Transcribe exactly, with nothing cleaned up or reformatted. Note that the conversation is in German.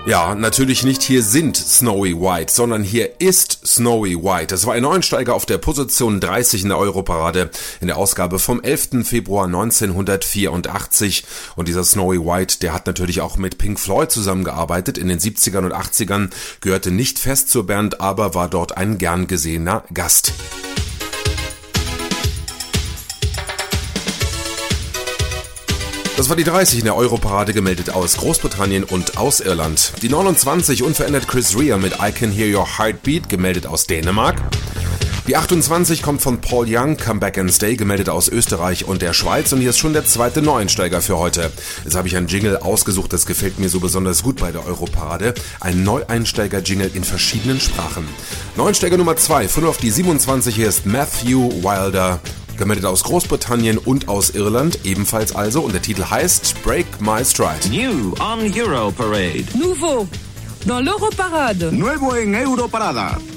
Ja, natürlich nicht hier sind Snowy White, sondern hier ist Snowy White. Das war ein Neuensteiger auf der Position dreißig in der Europarade in der Ausgabe vom elften Februar neunzehnhundertvierundachtzig. Und dieser Snowy White, der hat natürlich auch mit Pink Floyd zusammengearbeitet in den siebzigern und achtzigern, gehörte nicht fest zur Band, aber war dort ein gern gesehener Gast. Das war die dreißig in der Europarade, gemeldet aus Großbritannien und aus Irland. Die neunundzwanzig unverändert Chris Rea mit I Can Hear Your Heartbeat, gemeldet aus Dänemark. Die achtundzwanzig kommt von Paul Young, Come Back and Stay, gemeldet aus Österreich und der Schweiz. Und hier ist schon der zweite Neueinsteiger für heute. Jetzt habe ich einen Jingle ausgesucht, das gefällt mir so besonders gut bei der Europarade. Ein Neueinsteiger-Jingle in verschiedenen Sprachen. Neueinsteiger Nummer zwei, von auf die siebenundzwanzig, hier ist Matthew Wilder, gemeldet aus Großbritannien und aus Irland, ebenfalls also. Und der Titel heißt Break My Stride. New on Europarade. Nouveau dans l'Europarade. Nuevo en Europarada.